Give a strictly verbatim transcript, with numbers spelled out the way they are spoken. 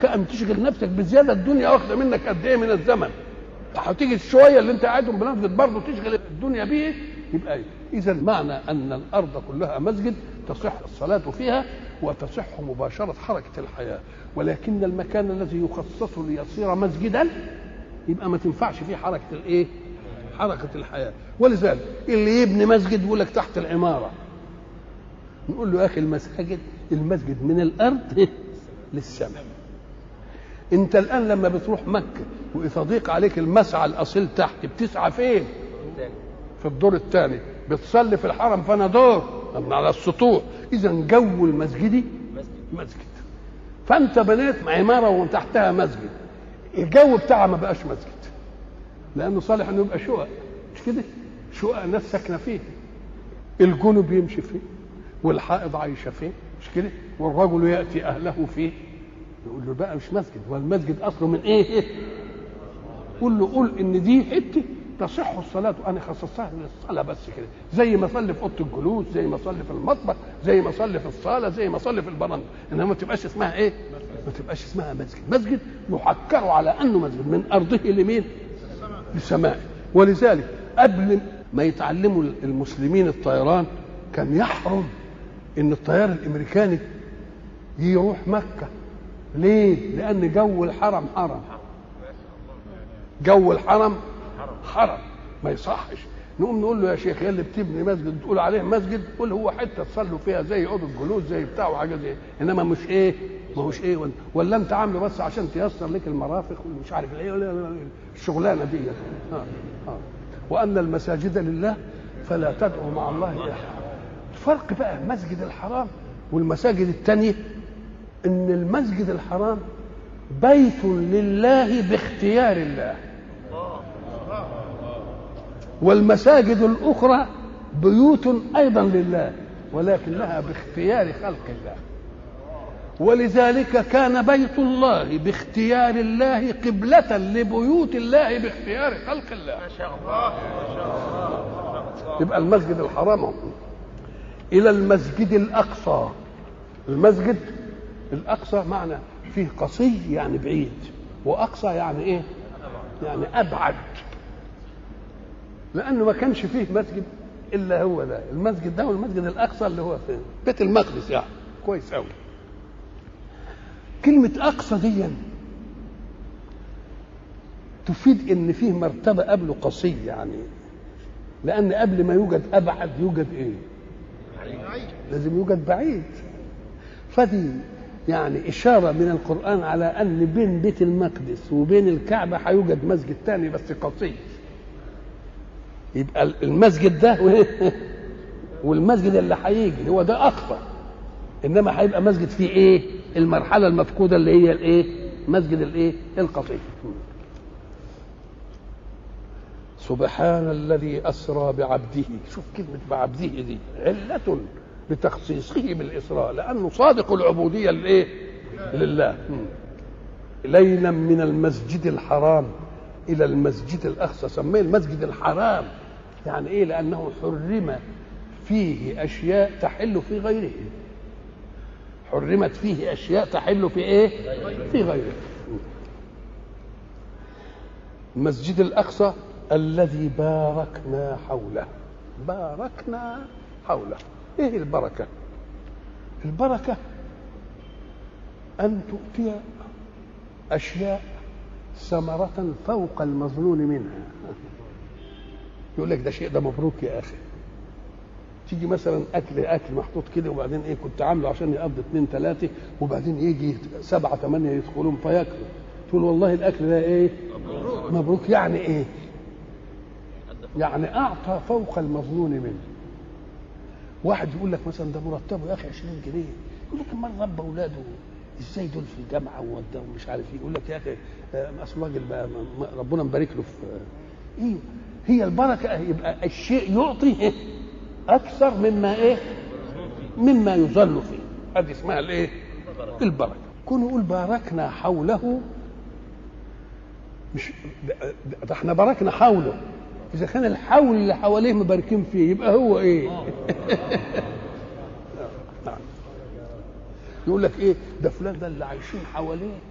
كأن تشغل نفسك بزياده، الدنيا واخده منك قد ايه من الزمن، هتيجي الشويه اللي انت قاعدهم بنفسك برضه تشغل الدنيا بيه. يبقى ايه؟ اذا معنى ان الارض كلها مسجد تصح الصلاه فيها وتصح مباشره حركه الحياه، ولكن المكان الذي يخصص ليصير مسجدا يبقى ما تنفعش فيه حركه الايه؟ حركه الحياه. ولذلك اللي يبني مسجد يقول لك تحت العماره، نقول له يا اخي المساجد المسجد من الارض للسماء. انت الان لما بتروح مكه ويضيق عليك المسعى الاصيل تحت، بتسعى فين؟ في الدور الثاني. بتصلي في الحرم فانا دور على السطوح. اذا جو المسجد مسجد، فانت بنيت عماره وتحتها مسجد، الجو بتاعها ما بقاش مسجد، لانه صالح انه يبقى شقق، مش كده؟ شقق ناس ساكنه فيه، الجنب يمشي فيه والحائض عايشه فيه، مش كده؟ والرجل ياتي اهله فيه. يقول له بقى مش مسجد، والمسجد اصله من ايه؟ قول له قول ان دي حته تصح الصلاه، انا خصصتها للصلاه بس كده، زي ما اصلي في اوضه الجلوس، زي ما اصلي في المطبخ، زي ما اصلي في الصاله، زي ما اصلي في البرندة، انما ما تبقاش اسمها ايه؟ ما تبقاش اسمها مسجد. مسجد يحكر على انه مسجد من ارضه لمين؟ للسماء. ولذلك قبل ما يتعلموا المسلمين الطيران كان يحرم ان الطيار الامريكاني يروح مكه. ليه؟ لان جو الحرم حرم، جو الحرم حرم ما يصحش. نقوم نقول له يا شيخ يا اللي بتبني مسجد تقول عليه مسجد، قول هو حته تصلوا فيها زي اوضه الجلوس زي بتاع وحاجه زي، انما مش ايه؟ ما هوش ايه؟ ولا انت عامله بس عشان تيسر لك المرافق ومش عارف ايه الشغلانه دي. ها ها وان المساجد لله فلا تدعوا مع الله احدا. الفرق بقى مسجد الحرام والمساجد الثانيه ان المسجد الحرام بيت لله باختيار الله، والمساجد الاخرى بيوت ايضا لله ولكنها باختيار خلق الله. ولذلك كان بيت الله باختيار الله قبلة لبيوت الله باختيار خلق الله. ما شاء الله. يبقى المسجد الحرام الى المسجد الاقصى. المسجد الاقصى معنى فيه قصي يعني بعيد، واقصى يعني ايه؟ يعني ابعد، لانه ما كانش فيه مسجد الا هو ده المسجد ده، والمسجد الاقصى اللي هو في بيت المقدس. يعني كويس قوي. كلمه اقصى دي تفيد ان فيه مرتبه قبله قصي، يعني لان قبل ما يوجد ابعد يوجد ايه؟ لازم يوجد بعيد. فدي يعني إشارة من القرآن على أن بين بيت المقدس وبين الكعبة هيوجد مسجد تاني بس قصير. يبقى المسجد ده والمسجد اللي هيجي هو ده أقصى، إنما هيبقى مسجد فيه إيه؟ المرحلة المفقودة اللي هي الإيه؟ مسجد الإيه؟ القصير. سبحان الذي أسرى بعبده. شوف كلمة بعبده دي علة لتخصيصه بالإسراء، لأنه صادق العبودية لإيه؟ لله. ليلا من المسجد الحرام إلى المسجد الأقصى. سميه المسجد الحرام يعني إيه؟ لأنه حرم فيه أشياء تحل في غيره. حرمت فيه أشياء تحل في إيه؟ في غيره. المسجد الأقصى الذي باركنا حوله. باركنا حوله. ايه البركه؟ البركه ان تؤتي اشياء ثمره فوق المظنون منها. يقول لك ده شيء ده مبروك يا اخي. تيجي مثلا اكل اكل محطوط كده وبعدين ايه كنت عامله عشان يقضي اثنين ثلاثه وبعدين يجي سبعه ثمانيه يدخلون فياكلوا، تقول والله الاكل ده ايه؟ مبروك. مبروك يعني ايه؟ يعني اعطى فوق المظنون منه. واحد يقول لك مثلا ده مرتبه يا اخي عشرين جنيه، يقول لك امال رب اولاده ازاي دول في الجامعه ووداهم مش عارف ايه، يقول لك يا اخي اصل راجل ربنا مبارك له في ايه. هي البركه يبقى الشيء يعطي اكثر مما ايه؟ مما يظل فيه. هذه اسمها الايه؟ البركه. كون يقول باركنا حوله، مش ده احنا باركنا حوله. إذا كان الحول اللي حواليه مباركين فيه يبقى هو إيه؟ يقول لك إيه؟ ده فلان ده اللي عايشين حواليه